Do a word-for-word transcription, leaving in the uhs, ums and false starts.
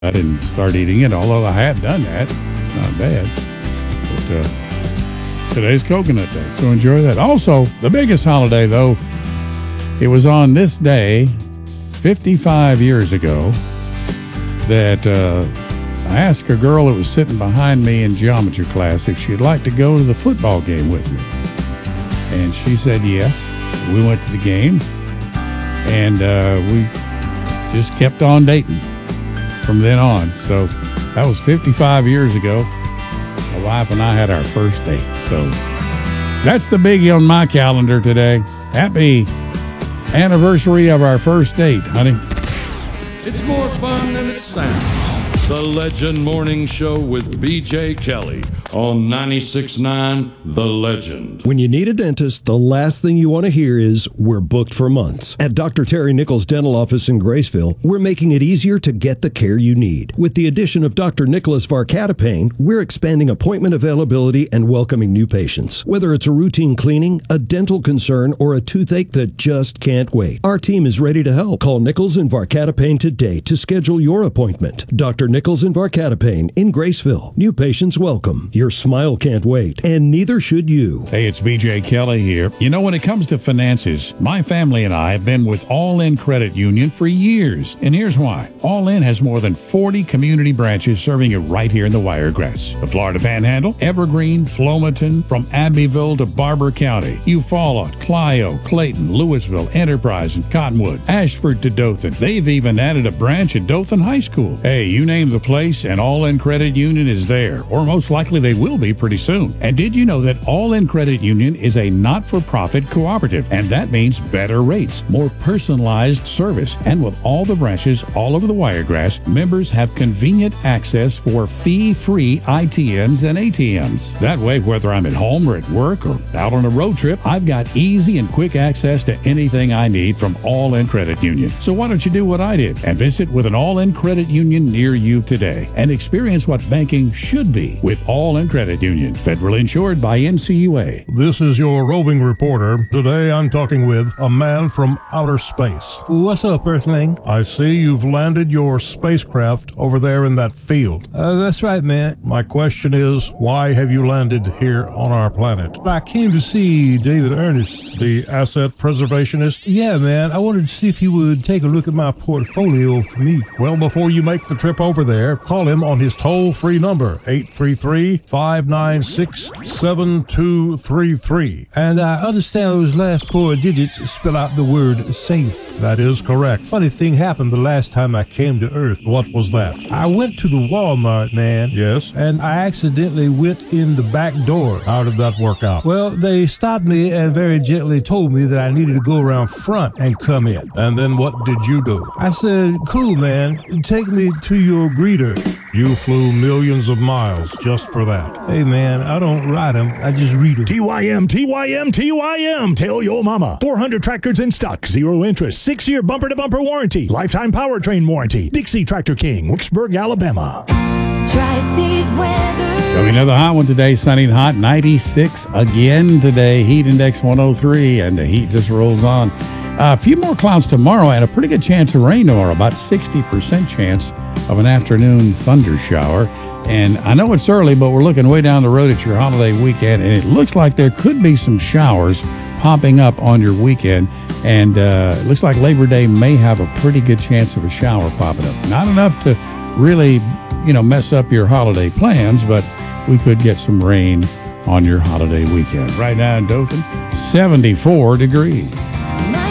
I didn't start eating it, although I had done that. It's not bad. But uh, today's Coconut Day, so enjoy that. Also, the biggest holiday, though, it was on this day, fifty-five years ago, that uh, I asked a girl that was sitting behind me in geometry class if she'd like to go to the football game with me. And she said yes. We went to the game, and uh, we just kept on dating from then on. So that was fifty-five years ago. My wife and I had our first date. So that's the biggie on my calendar today. Happy anniversary of our first date, honey. It's more fun than it sounds. The Legend Morning Show with B J Kelly on ninety-six point nine The Legend. When you need a dentist, the last thing you want to hear is, we're booked for months. At Doctor Terry Nichols' dental office in Graceville, we're making it easier to get the care you need. With the addition of Doctor Nicholas Varcatapane, we're expanding appointment availability and welcoming new patients. Whether it's a routine cleaning, a dental concern, or a toothache that just can't wait, our team is ready to help. Call Nichols and Varcatapane today to schedule your appointment. Doctor Nichols and Varcatapane in Graceville. New patients welcome. Your smile can't wait, and neither should you. Hey, it's B J Kelly here. You know, when it comes to finances, my family and I have been with All In Credit Union for years. And here's why. All In has more than forty community branches serving you right here in the Wiregrass. The Florida Panhandle, Evergreen, Flomaton, from Abbeville to Barber County, Eufaula, Clio, Clayton, Louisville, Enterprise, and Cottonwood, Ashford to Dothan. They've even added a branch at Dothan High School. Hey, you name the place and All In Credit Union is there, or most likely they will be pretty soon. And did you know that All In Credit Union is a not-for-profit cooperative, and that means better rates, more personalized service, and with all the branches all over the Wiregrass, members have convenient access for fee-free I T Ms and A T Ms. That way, whether I'm at home or at work or out on a road trip, I've got easy and quick access to anything I need from All In Credit Union. So why don't you do what I did and visit with an All In Credit Union near you today and experience what banking should be with All In Credit Union. Federally insured by N C U A. This is your roving reporter. Today I'm talking with a man from outer space. What's up, Earthling? I see you've landed your spacecraft over there in that field. Uh, that's right, man. My question is, why have you landed here on our planet? I came to see David Ernest. The asset preservationist? Yeah, man. I wanted to see if he would take a look at my portfolio for me. Well, before you make the trip over there, call him on his toll-free number, eight three three, five nine six, seven two three three. And I understand those last four digits spell out the word safe. That is correct. Funny thing happened the last time I came to Earth. What was that? I went to the Walmart, man. Yes? And I accidentally went in the back door. How did that work out? Well, they stopped me and very gently told me that I needed to go around front and come in. And then what did you do? I said, cool, man. Take me to your greeter. You flew millions of miles just for that. Hey, man, I don't ride them. I just read them. T Y M, T Y M, T Y M. Tell your mama. four hundred tractors in stock. Zero interest. Six-year bumper-to-bumper warranty. Lifetime powertrain warranty. Dixie Tractor King, Wicksburg, Alabama. Tri-State weather. Got another hot one today, sunny and hot, ninety-six again today. Heat index one oh three, and the heat just rolls on. Uh, a few more clouds tomorrow and a pretty good chance of rain tomorrow, about sixty percent chance of an afternoon thunder shower. And I know it's early, but we're looking way down the road at your holiday weekend, and it looks like there could be some showers popping up on your weekend. And uh, it looks like Labor Day may have a pretty good chance of a shower popping up. Not enough to really, you know, mess up your holiday plans, but we could get some rain on your holiday weekend. Right now in Dothan, seventy-four degrees.